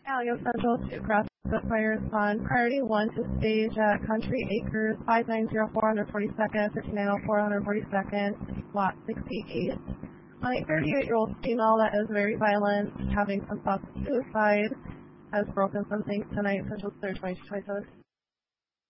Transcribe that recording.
Alio Central to cross the fire spawn. Priority 1 to stage at Country Acres, 5904 142nd, 5904 142nd, lot 68. A 38-year-old female that is very violent, having some thoughts of suicide, has broken some things tonight, Central Clear 2027.